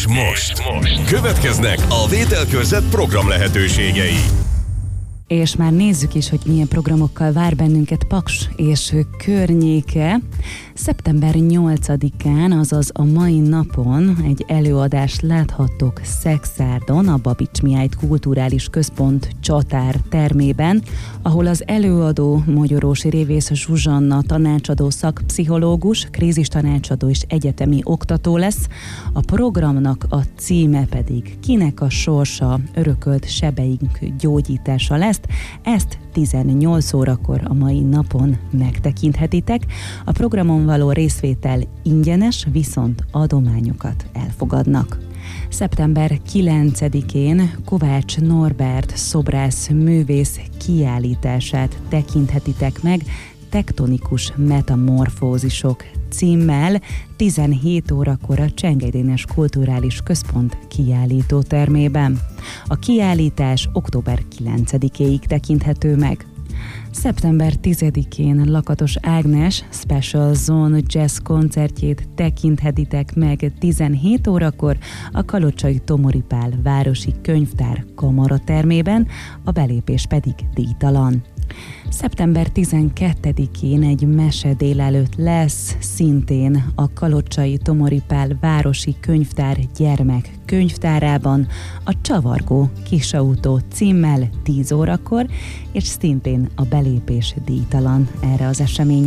És most következnek a Vételkörzet program lehetőségei. És már nézzük is, hogy milyen programokkal vár bennünket Paks és környéke. Szeptember 8-án, azaz a mai napon egy előadást láthattok Szekszárdon, a Babits Mihály Kulturális Központ Csatár termében, ahol az előadó Magyarósi Révész Zsuzsanna tanácsadó szakpszichológus, krízistanácsadó és egyetemi oktató lesz. A programnak a címe pedig Kinek a sorsa, örökölt sebeink gyógyítása lesz. Ezt 18 órakor a mai napon megtekinthetitek. A programon való részvétel ingyenes, viszont adományokat elfogadnak. Szeptember 9-én Kovács Norbert szobrász művész kiállítását tekinthetitek meg Tektonikus metamorfózisok címmel 17 órakor a Csengely Dénes Kulturális Központ kiállítótermében. A kiállítás október 9-éig tekinthető meg. Szeptember 10-én Lakatos Ágnes Special Zone Jazz koncertjét tekinthetitek meg 17 órakor a Kalocsai Tomori Pál Városi Könyvtár kamaratermében, a belépés pedig díjtalan. Szeptember 12-én egy mese délelőtt lesz, szintén a Kalocsai Tomori Pál Városi Könyvtár gyermek könyvtárában, a Csavargó kisautó címmel 10 órakor, és szintén a belépés díjtalan erre az eseményre.